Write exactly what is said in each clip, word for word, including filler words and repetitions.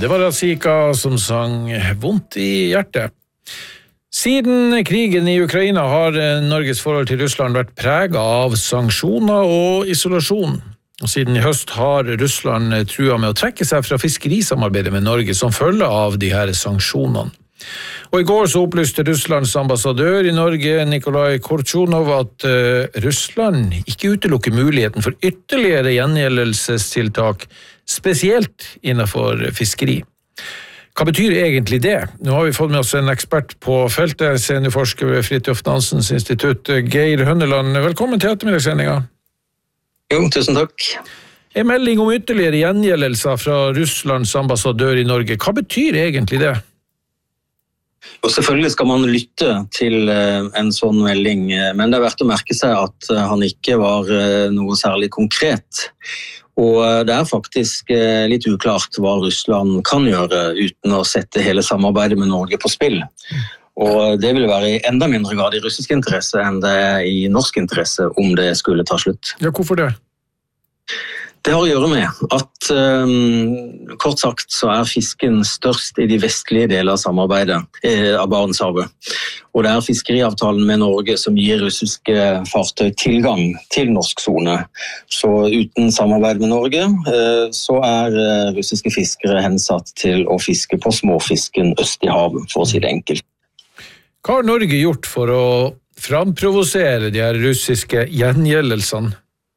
Det var Razika som sang vondt i hjertet. Siden krigen i Ukraina har Norges forhold til Russland vært preget av sanksjoner og isolasjon. Og siden i høst har Russland truet med å trekke seg fra fiskerisamarbeidet med Norge som følge av de her sanksjonene. Og i går så opplyste Russlands ambassadør i Norge, Nikolai Korchunov, at uh, Russland ikke utelukker muligheten for ytterligere gjengjeldelsestiltak, spesielt innenfor fiskeri. Hva betyr egentlig det? Nå har vi fått med oss en ekspert på feltet, seniorforsker ved Fridtjof Nansens institutt, Geir Hønneland. Velkommen til ettermiddagssendingen. Jo, tusen takk. En melding om ytterligere gjengjeldelser fra Russlands ambassadør i Norge. Hva betyr egentlig det? Og selvfølgelig skal man lytte til en sånn melding, men det er verdt å merke seg at han ikke var noe særlig konkret. Og det er faktisk litt uklart hva Russland kan gjøre uten å sette hele samarbeidet med Norge på spill. Og det vil være i enda mindre grad i russisk interesse enn det er i norsk interesse om det skulle ta slutt. Ja, hvorfor det? Det har å gjøre med at, um, kort sagt, så er fisken størst i de vestlige deler av samarbeidet eh, av Barentshavet. Og det er fiskeriavtalen med Norge som gir russiske fartøy tilgang til norsk zone. Så uten samarbeid med Norge, eh, så er eh, russiske fiskere hensatt til å fiske på småfisken øst i havet, for å si det enkelt. Hva har Norge gjort for å framprovosere de her russiske gjengjeldelsene?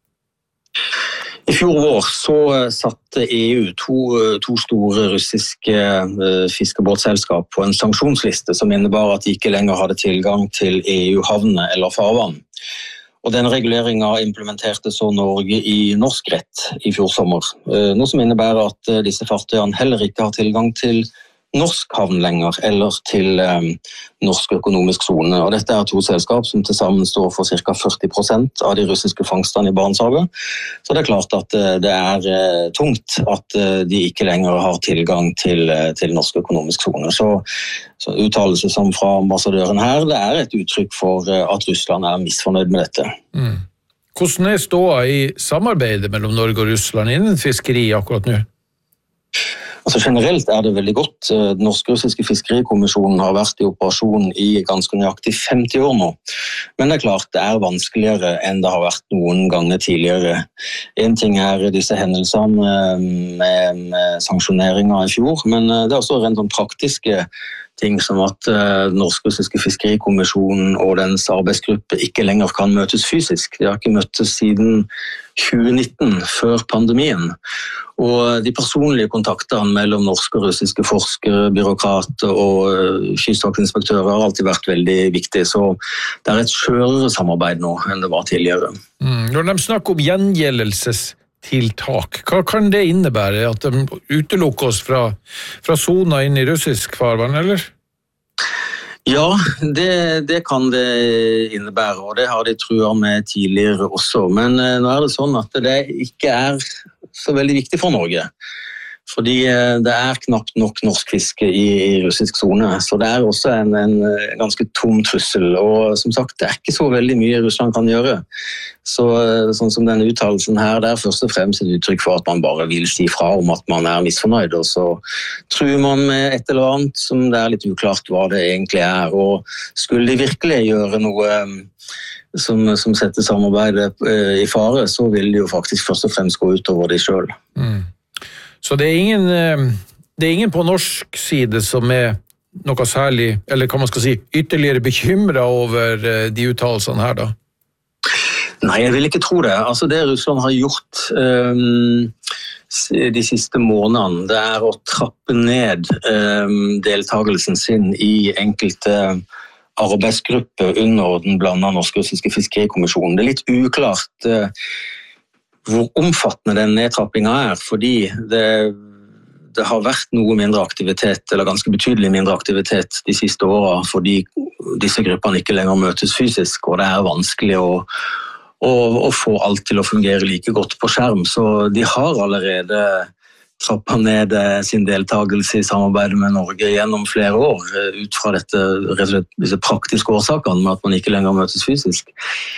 I fjor vår så satte E U to, to store russiske fiskebåtselskap på en sanksjonsliste som innebar at de ikke lenger hadde tilgang til E U-havnene eller farvann. Og denne reguleringen implementerte så Norge i norsk rett i fjor sommer, noe som innebærer at disse fartøyene heller ikke har tilgang til norsk havn lenger, eller til um, norsk økonomisk zone. Og dette er to selskap som til sammen står for ca. førti prosent av de russiske fangstene i Barentshavet. Så det er klart at uh, det er uh, tungt at uh, de ikke lenger har tilgang til, uh, til norsk økonomisk zone. Så, så uttalelse som fra ambassadøren her, det er et uttrykk for uh, at Russland er misfornøyd med dette. Mm. Hvordan er ståa i samarbeidet mellom Norge og Russland innen fiskeri akkurat nå? Altså Generelt er det veldig godt. Den norsk-russiske fiskerikommisjonen har vært i operasjon i ganske nøyaktig femti år nå. Men det er klart det er vanskeligere enn det har vært noen ganger tidligere. En ting er disse hendelsene med, med sanksjoneringer i fjor, men det er også rent sånn praktiske ting som at den norsk-russiske fiskerikommisjonen og dens arbeidsgruppe ikke lenger kan møtes fysisk. De har ikke møttes siden tjue nitten, før pandemien. Og de personlige kontaktene mellom norske og russiske forskere, byråkrater og kystvaktinspektører har alltid vært veldig viktig, så det er et skjørere samarbeid nå enn det var tidligere. Mm. Når de snakker om gjengjeldelsestiltak, hva kan det innebære? At de utelukker oss fra, fra zona inn i russisk farvann, eller? Ja, det, det kan det innebære, og det har de truet med tidligere også. Men eh, nå er det sånn at det ikke er så veldig viktig for Norge. Fordi eh, det er knapt nok norsk fiske i, i russisk zone, så det er også en, en ganske tom trussel. Og som sagt, det er ikke så veldig mye Russland kan gjøre. Så sånn som denne uttalelsen her, det er først og fremst et uttrykk for at man bare vil si fra om at man er misfornøyd, og så truer man med et eller annet som det er litt uklart hva det egentlig er. Og skulle de virkelig gjøre noe som, som setter samarbeidet i fare, så vil de jo faktisk først og fremst gå utover de selv. Mm. Så det er ingen, det er ingen på norsk side som er noe særlig, eller hva man skal si, ytterligere bekymret over de uttalelsene her da? Nei, jeg vil ikke tro det. Altså det Russland har gjort um, de siste månedene, det er å trappe ned um, deltagelsen sin i enkelte arbeidsgrupper under den blandede norsk-russiske fiskerikommisjonen. Det er litt uklart uh, hvor omfattende den nedtrappingen er, fordi det, det har vært noe mindre aktivitet, eller ganske betydelig mindre aktivitet de siste årene, fordi disse gruppene ikke lenger møtes fysisk, og det er vanskelig å Og, og få alt til å fungere like godt på skjerm. Så de har allerede trappet ned sin deltagelse i samarbeidet med Norge gjennom flere år, ut fra dette, disse praktiske årsakene med at man ikke lenger møtes fysisk.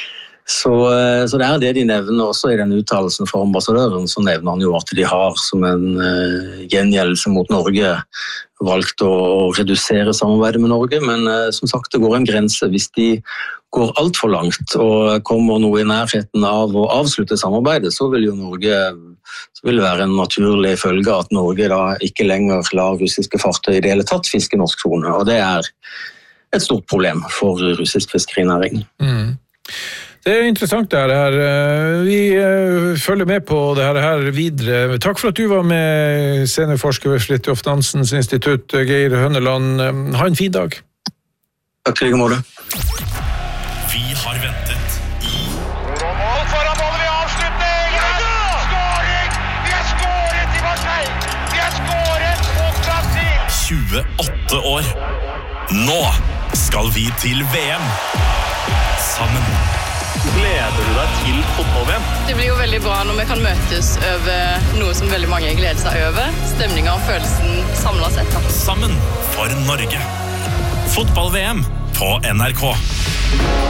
Så, så det er det de nevner også i den uttalelsen fra ambassadøren, så nevner han jo at de har som en uh, gjengjeldelse mot Norge valgt å, å redusere samarbeidet med Norge, men uh, som sagt det går en grense. Hvis de går alt for langt og kommer noe i nærheten av å avslutte samarbeidet, så vil jo Norge så vil det være en naturlig følge at Norge da ikke lenger lar russiske fartøy i det hele tatt fiske norsk sone, og det er et stort problem for russisk fiskerinæring. Mm. Det er interessant det her. Vi følger med på det her videre. Takk for at du var med, seniorforsker ved Fridtjof Nansens institutt, Geir Hønneland. Ha en fin dag. Takk til like måte. Vi har ventet i... Mål foran målet ved avslutning! Ja! Skåring! Vi har skåret i Marseille! Vi har skåret mot Brasil! tjueåtte år. Nå skal vi til V M. Sammen. Gleder du deg til fotball-V M? Det blir jo veldig bra når vi kan møtes over noe som veldig mange gleder seg over. Stemningen og følelsen samlet sett. Da. Sammen for Norge. Fotball-V M på N R K.